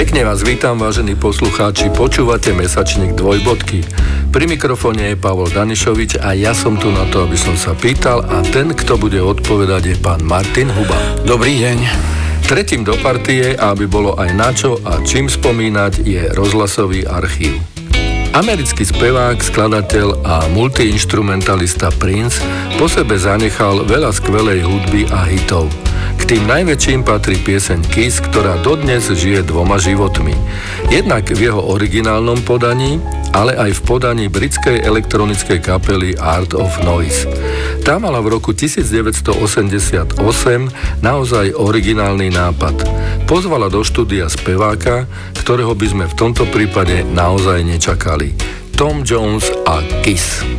Pekne vás vítam, vážení poslucháči, počúvate mesačník Dvojbodky. Pri mikrofóne je Pavol Danišovič a ja som tu na to, aby som sa pýtal, a ten, kto bude odpovedať, je pán Martin Huba. Dobrý deň. Tretím do partie, aby bolo aj na čo a čím spomínať, je rozhlasový archív. Americký spevák, skladateľ a multiinstrumentalista Prince po sebe zanechal veľa skvelej hudby a hitov. K tým najväčším patrí pieseň Kiss, ktorá dodnes žije dvoma životmi. Jednak v jeho originálnom podaní, ale aj v podaní britskej elektronickej kapely Art of Noise. Tá mala v roku 1988 naozaj originálny nápad. Pozvala do štúdia speváka, ktorého by sme v tomto prípade naozaj nečakali. Tom Jones a Kiss.